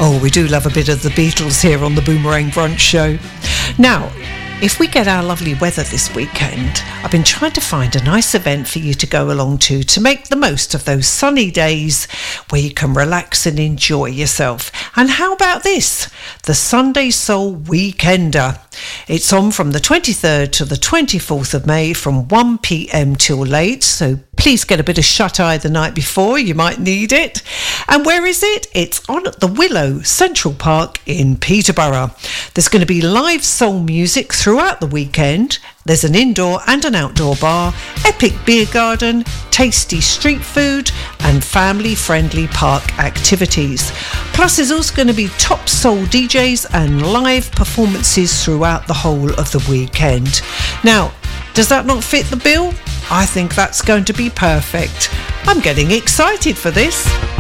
Oh, we do love a bit of the Beatles here on the Boomerang Brunch Show. Now, if we get our lovely weather this weekend, I've been trying to find a nice event for you to go along to make the most of those sunny days where you can relax and enjoy yourself. And how about this? The Sunday Soul Weekender. It's on from the 23rd to the 24th of May from 1 p.m. till late, so please get a bit of shut-eye the night before, you might need it. And where is it? It's on at the Willow Central Park in Peterborough. There's going to be live soul music throughout the weekend. There's an indoor and an outdoor bar, epic beer garden, tasty street food and family-friendly park activities. Plus there's also going to be top soul DJs and live performances throughout the whole of the weekend. Now, does that not fit the bill? I think that's going to be perfect. I'm getting excited for this.